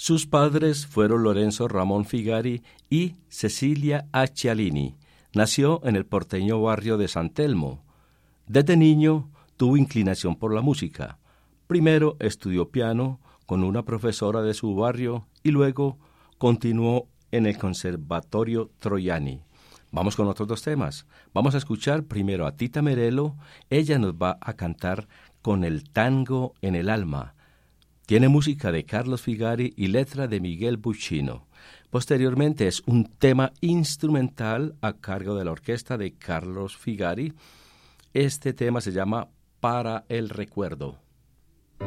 Sus padres fueron Lorenzo Ramón Figari y Cecilia Accialini. Nació en el porteño barrio de San Telmo. Desde niño tuvo inclinación por la música. Primero estudió piano con una profesora de su barrio y luego continuó en el Conservatorio Troiani. Vamos con otros dos temas. Vamos a escuchar primero a Tita Merello. Ella nos va a cantar Con el tango en el alma. Tiene música de Carlos Figari y letra de Miguel Buccino. Posteriormente es un tema instrumental a cargo de la orquesta de Carlos Figari. Este tema se llama Para el Recuerdo.